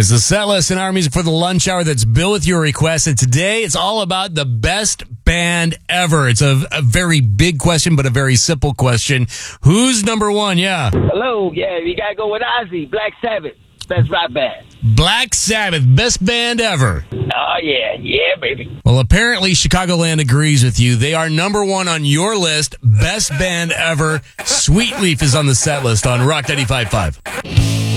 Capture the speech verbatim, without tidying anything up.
It's the set list in our music for the lunch hour that's built with your requests. And today it's all about the best band ever. It's a, a very big question, but a very simple question. Who's number one? Yeah. Hello. Yeah, you got to go with Ozzy, Black Sabbath. Best rock band. Black Sabbath, best band ever. Oh, yeah. Yeah, baby. Well, apparently Chicagoland agrees with you. They are number one on your list. Best band ever. Sweet Leaf is on the set list on Rock ninety-five point five.